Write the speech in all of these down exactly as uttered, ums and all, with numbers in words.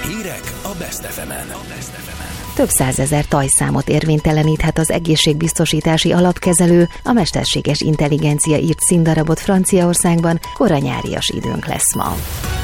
Hírek a Best ef emen. Több százezer tajszámot érvényteleníthet az egészségbiztosítási alapkezelő, a mesterséges intelligencia írt színdarabot Franciaországban, koranyárias időnk lesz ma.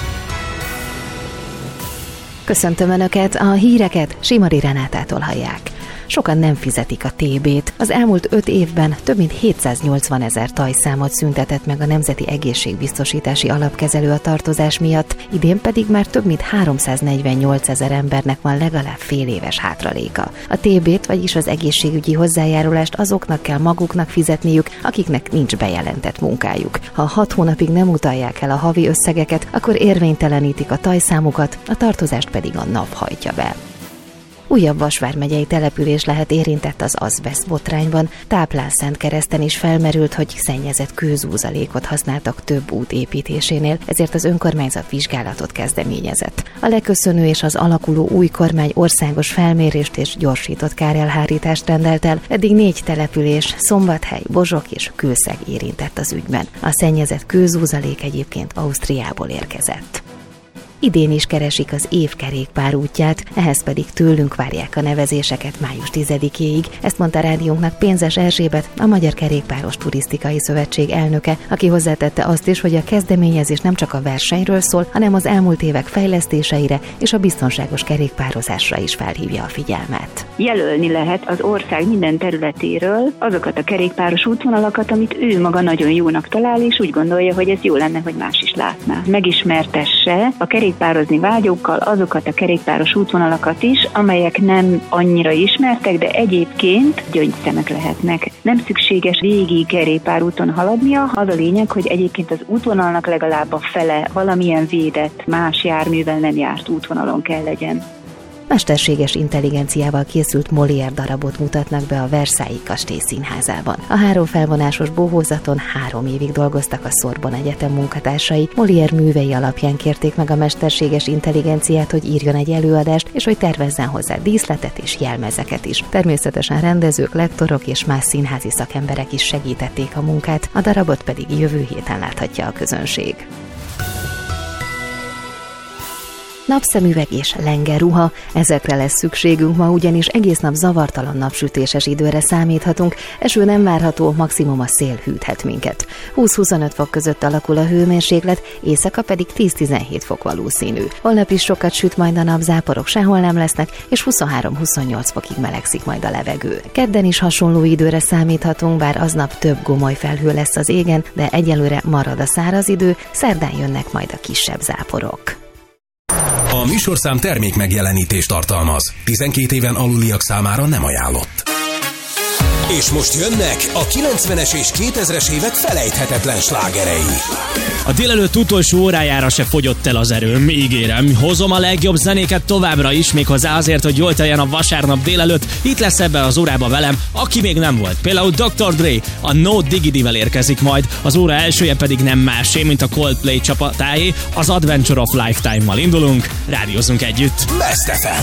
Köszöntöm Önöket, a híreket Simari Renátától hallják. Sokan nem fizetik a té bét. Az elmúlt öt évben több mint hétszáznyolcvanezer tajszámot szüntetett meg a Nemzeti Egészségbiztosítási Alapkezelő a tartozás miatt, idén pedig már több mint háromszáznegyvennyolcezer embernek van legalább fél éves hátraléka. A té bét, vagyis az egészségügyi hozzájárulást azoknak kell maguknak fizetniük, akiknek nincs bejelentett munkájuk. Ha hat hónapig nem utalják el a havi összegeket, akkor érvénytelenítik a tajszámukat, a tartozást pedig a NAV hajtja be. Újabb Vas vármegyei település lehet érintett az azbeszt botrányban. Táplánszentkereszten is felmerült, hogy szennyezett kőzúzalékot használtak több út építésénél, ezért az önkormányzat vizsgálatot kezdeményezett. A leköszönő és az alakuló új kormány országos felmérést és gyorsított kárelhárítást rendelt el. Eddig négy település, Szombathely, Bozsok és Kőszeg érintett az ügyben. A szennyezett kőzúzalék egyébként Ausztriából érkezett. Idén is keresik az év kerékpár útját, ehhez pedig tőlünk várják a nevezéseket május tizedikéig. Ezt mondta rádiónknak Pénzes Erzsébet, a Magyar Kerékpáros Turisztikai Szövetség elnöke, aki hozzátette azt is, hogy a kezdeményezés nem csak a versenyről szól, hanem az elmúlt évek fejlesztéseire és a biztonságos kerékpározásra is felhívja a figyelmet. Jelölni lehet az ország minden területéről azokat a kerékpáros útvonalakat, amit ő maga nagyon jónak talál, és úgy gondolja, hogy ez jó lenne, hogy más is látná. Megismertesse a kerékpározni vágyókkal azokat a kerékpáros útvonalakat is, amelyek nem annyira ismertek, de egyébként gyöngyszemek lehetnek. Nem szükséges végig kerékpárúton haladnia, az a lényeg, hogy egyébként az útvonalnak legalább a fele valamilyen védett, más járművel nem járt útvonalon kell legyen. Mesterséges intelligenciával készült Molière darabot mutatnak be a Versailles kastély színházában. A három felvonásos bohózaton három évig dolgoztak a Sorbonne Egyetem munkatársai. Molière művei alapján kérték meg a mesterséges intelligenciát, hogy írjon egy előadást, és hogy tervezzen hozzá díszletet és jelmezeket is. Természetesen rendezők, lektorok és más színházi szakemberek is segítették a munkát, a darabot pedig jövő héten láthatja a közönség. Napszemüveg és lengerruha, ezekre lesz szükségünk ma, ugyanis egész nap zavartalan napsütéses időre számíthatunk, eső nem várható, maximum a szél hűthet minket. húsz-huszonöt fok között alakul a hőmérséklet, éjszaka pedig tíz-tizenhét fok valószínű. Holnap is sokat süt majd a nap, záporok sehol nem lesznek, és huszonhárom-huszonnyolc fokig melegszik majd a levegő. Kedden is hasonló időre számíthatunk, bár aznap több gomoly felhő lesz az égen, de egyelőre marad a száraz idő, szerdán jönnek majd a kisebb záporok. A műsorszám termék megjelenítést tartalmaz. tizenkét éven aluliak számára nem ajánlott. És most jönnek a kilencvenes és kétezres évek felejthetetlen slágerei. A délelőtt utolsó órájára se fogyott el az erőm, ígérem. Hozom a legjobb zenéket továbbra is, méghozzá azért, hogy jól teljen a vasárnap délelőtt. Itt lesz ebben az órában velem, aki még nem volt. Például doktor Dre, a No Diggity-vel érkezik majd, az óra elsője pedig nem másé, mint a Coldplay csapatáé. Az Adventure of Lifetime-mal indulunk, rádiózzunk együtt. Best ef em.